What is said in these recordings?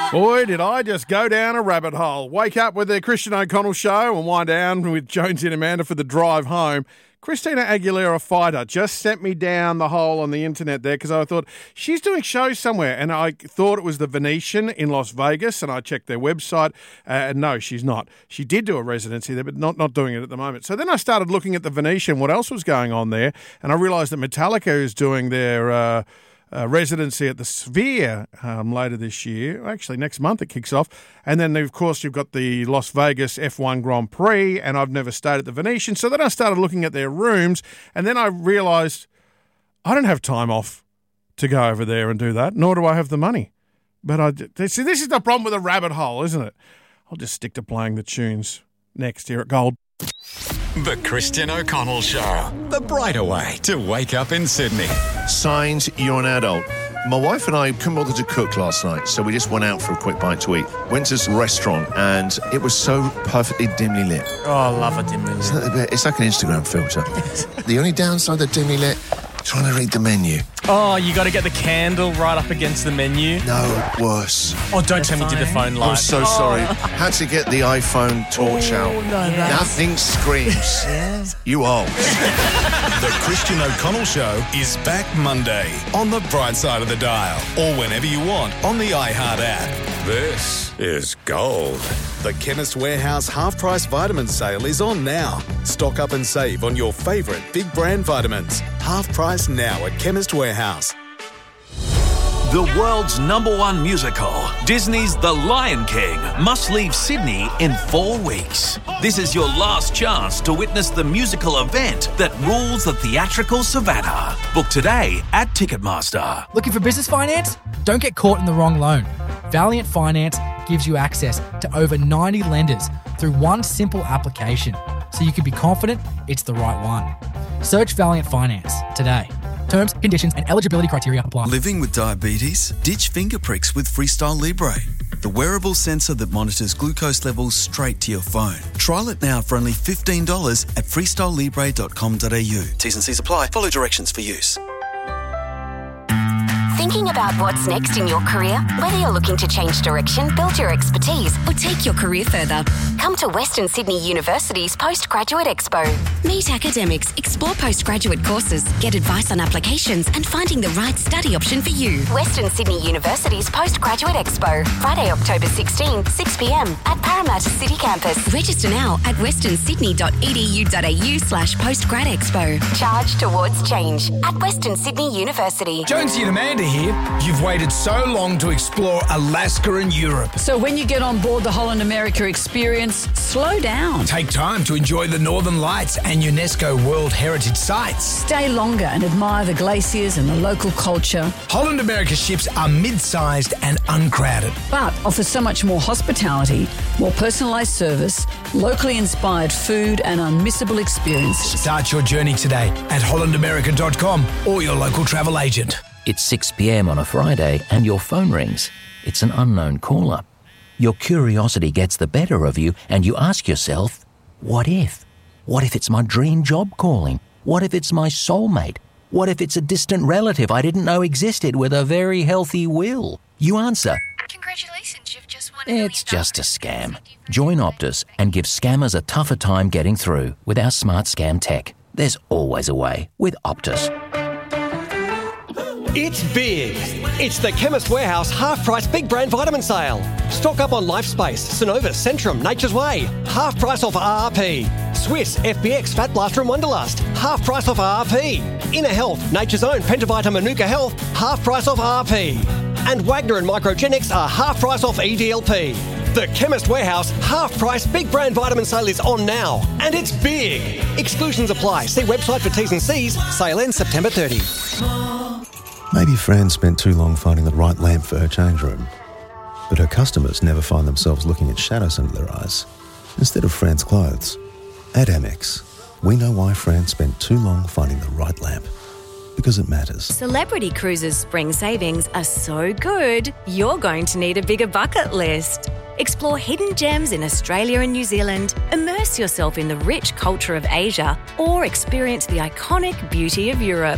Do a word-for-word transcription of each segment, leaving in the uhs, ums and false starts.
Boy, did I just go down a rabbit hole. Wake up with the Christian O'Connell show and wind down with Jonesy and Amanda for the drive home. Christina Aguilera Fighter just sent me down the hole on the internet there because I thought she's doing shows somewhere, and I thought it was the Venetian in Las Vegas, and I checked their website, uh, and no, she's not. She did do a residency there, but not, not doing it at the moment. So then I started looking at the Venetian, what else was going on there, and I realised that Metallica is doing their uh, uh, residency at the Sphere um, later this year. Actually, next month it kicks off. And then, of course, you've got the Las Vegas F one Grand Prix, and I've never stayed at the Venetian. So then I started looking at their rooms, and then I realised I don't have time off to go over there and do that, nor do I have the money. But I see, this is the problem with a rabbit hole, isn't it? I'll just stick to playing the tunes next here at Gold. The Christian O'Connell Show. The brighter way to wake up in Sydney. Signs you're an adult. My wife and I couldn't bother to cook last night, so we just went out for a quick bite to eat. Went to this restaurant, and it was so perfectly dimly lit. Oh, I love a dimly lit. Isn't that the best? It's like an Instagram filter. The only downside of dimly lit, trying to read the menu. Oh, you got to get the candle right up against the menu. No, worse. Oh, don't tell me you did the phone light. I'm so oh. sorry. Had to get the iPhone torch oh, out. No, that's... Nothing screams. yes. You old. The Christian O'Connell Show is back Monday on the bright side of the dial, or whenever you want on the iHeart app. This is Gold. The Chemist Warehouse half-price vitamin sale is on now. Stock up and save on your favourite big brand vitamins. Half price now at Chemist Warehouse. The world's number one musical, Disney's The Lion King, must leave Sydney in four weeks. This is your last chance to witness the musical event that rules the theatrical savannah. Book today at Ticketmaster. Looking for business finance? Don't get caught in the wrong loan. Valiant Finance gives you access to over ninety lenders through one simple application, so you can be confident it's the right one. Search Valiant Finance today. Terms, conditions, and eligibility criteria apply. Living with diabetes? Ditch finger pricks with Freestyle Libre, the wearable sensor that monitors glucose levels straight to your phone. Trial it now for only fifteen dollars at freestyle libre dot com dot a u. T's and C's apply. Follow directions for use. Thinking about what's next in your career? Whether you're looking to change direction, build your expertise, or take your career further, come to Western Sydney University's Postgraduate Expo. Meet academics, explore postgraduate courses, get advice on applications, and finding the right study option for you. Western Sydney University's Postgraduate Expo, Friday, October sixteenth, six p.m. at Parramatta City Campus. Register now at western sydney dot e d u dot a u slash postgrad expo. Charge towards change at Western Sydney University. Jonesy and Amanda here. You've waited so long to explore Alaska and Europe. So when you get on board the Holland America experience, slow down. Take time to enjoy the Northern Lights and UNESCO World Heritage Sites. Stay longer and admire the glaciers and the local culture. Holland America ships are mid-sized and uncrowded, but offer so much more hospitality, more personalised service, locally inspired food and unmissable experiences. Start your journey today at holland america dot com or your local travel agent. It's six p.m. on a Friday and your phone rings. It's an unknown caller. Your curiosity gets the better of you and you ask yourself, what if? What if it's my dream job calling? What if it's my soulmate? What if it's a distant relative I didn't know existed with a very healthy will? You answer, congratulations, you've just won. It's just a scam. Join Optus and give scammers a tougher time getting through with our smart scam tech. There's always a way with Optus. It's big. It's the Chemist Warehouse half-price big brand vitamin sale. Stock up on LifeSpace, Synovus, Centrum, Nature's Way. Half price off R R P. Swiss, F B X, Fat Blaster and Wonderlust. Half price off R R P. Inner Health, Nature's Own, Pentavita Manuka Health. Half price off R R P. And Wagner and Microgenics are half price off E D L P. The Chemist Warehouse half-price big brand vitamin sale is on now. And it's big. Exclusions apply. See website for T's and C's. Sale ends September thirtieth. Maybe Fran spent too long finding the right lamp for her change room, but her customers never find themselves looking at shadows under their eyes instead of Fran's clothes. At Amex, we know why Fran spent too long finding the right lamp, because it matters. Celebrity Cruises spring savings are so good, you're going to need a bigger bucket list. Explore hidden gems in Australia and New Zealand, immerse yourself in the rich culture of Asia, or experience the iconic beauty of Europe.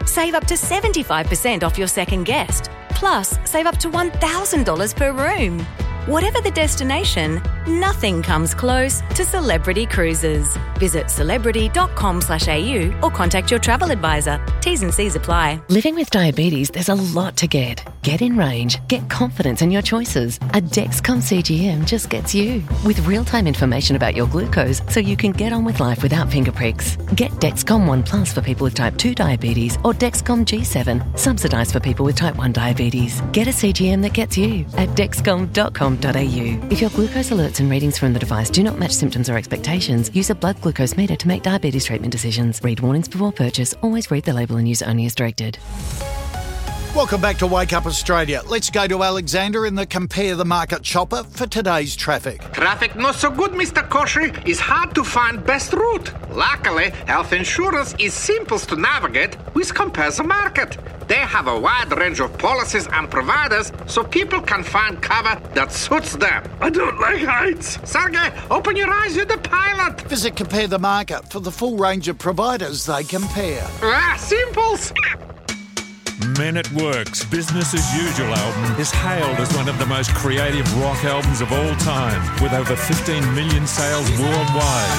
Save up to seventy-five percent off your second guest. Plus, save up to one thousand dollars per room. Whatever the destination, nothing comes close to Celebrity Cruises. Visit celebrity.com slash AU or contact your travel advisor. T's and C's apply. Living with diabetes, there's a lot to get. Get in range. Get confidence in your choices. A Dexcom C G M just gets you. With real-time information about your glucose so you can get on with life without finger pricks. Get Dexcom One Plus for people with type two diabetes or Dexcom G seven, subsidised for people with type one diabetes. Get a C G M that gets you at dexcom dot com dot a u. If your glucose alerts and readings from the device do not match symptoms or expectations, use a blood glucose meter to make diabetes treatment decisions. Read warnings before purchase. Always read the label and use only as directed. Welcome back to Wake Up Australia. Let's go to Alexander in the Compare the Market chopper for today's traffic. Traffic not so good, Mister Koshy. It's hard to find best route. Luckily, health insurance is simple to navigate with Compare the Market. They have a wide range of policies and providers so people can find cover that suits them. I don't like heights. Sergey, open your eyes, you're the pilot. Visit Compare the Market for the full range of providers they compare. Ah, simples. Men at Work's Business as Usual album is hailed as one of the most creative rock albums of all time, with over fifteen million sales worldwide.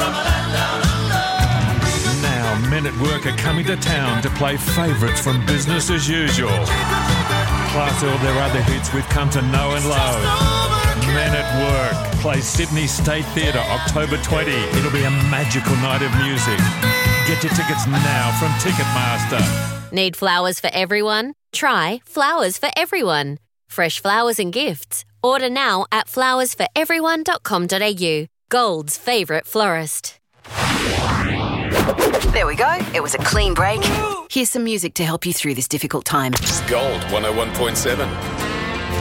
Now, Men at Work are coming to town to play favourites from Business as Usual, plus all their other hits we've come to know and love. Men at Work plays Sydney State Theatre October twentieth. It'll be a magical night of music. Get your tickets now from Ticketmaster. Need flowers for everyone? Try Flowers for Everyone. Fresh flowers and gifts. Order now at flowers for everyone dot com dot a u. Gold's favourite florist. There we go. It was a clean break. Here's some music to help you through this difficult time. Gold one oh one point seven.